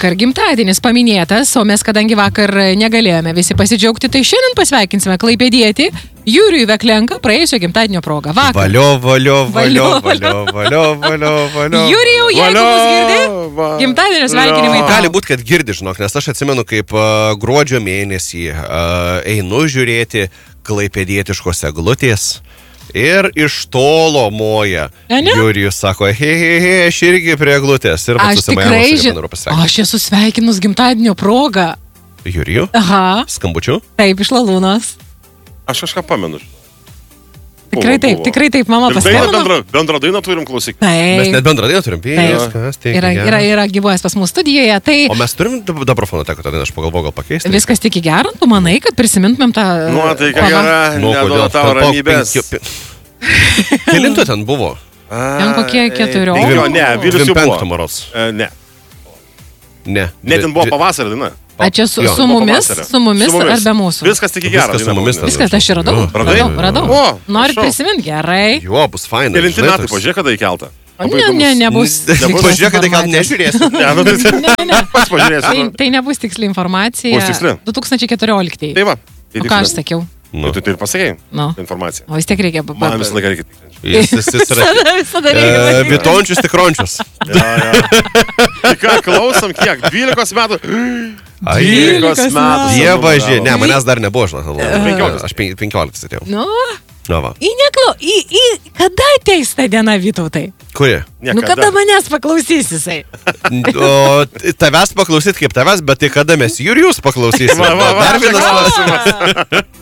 vakar gimtadienis paminėtas, o mes kadangi vakar negalėjome visi pasidžiaugti, tai šiandien pasveikinsime klaipėdietį Jurijų Veklenką praėjusio gimtadienio progą. Vakar. Valio. Jurijau, jeigu mus girdi, gimtadienio sveikinimai. Gali būti, kad girdi, žinok, nes aš atsimenu, kaip gruodžio mėnesį einu žiūrėti klaipėdietiškos eglutės. Ir iš tolo moja. Jurijus sako, he, aš irgi prie eglutės. Ir aš tikrai žinau. Aš esu sveikinus gimtadienio progą. Jurijų? Aha. Skambučiu? Taip, iš Lalūnos. Aš kažką pamenu. Tikrai taip, mama paskambino. Bendrą dainą turim klausyti. Mes net bendrą dainą turim. Yra gyvuojas pas mūsų studijoje. Tai... O mes turim dabar fonoteko, tada aš pagalvoju gal pakeisti. Viskas tik į gerą, tu manai, kad prisimintumėm tą... Nuotaika gera, neduoda tavo ramybės. Kelinto ten buvo? Ten kokie 14? Ne, Vilius jau buvo. 25 maros. Ne. Net ten buvo pavasarį daina. A čia su mumis ar be mūsų? Viskas tik į gerą. Viskas, aš ir radau. Norit prisiminti gerai? Jo, bus fainai. Kelinti metai, pažiūrėk, kada įkelta. Nebus. Pažiūrėk, kada įkelta, nežiūrėsiu. Pats pažiūrėsiu. Tai nebus tiksli informacija. Bus tiksli. 2014. Tai va. O ką aš sakiau? Tu ir pasakėjai informaciją. O vis tiek reikia... Man visą laiką reikia. Visada reikia. Vitončius, tikrončius. Tai ką, klausom kiek? 12 metų? 12 metų. Dievaži, ne, manęs dar nebuvo, žinau. Aš 15 atėjau. Nu, va. Kada ateis ta diena, Vytautai? Kuri? Kada manęs paklausys jisai? O tavęs paklausyt kaip tavęs, bet tai kada mes Jurijus paklausysime? Dar vienas klausimas.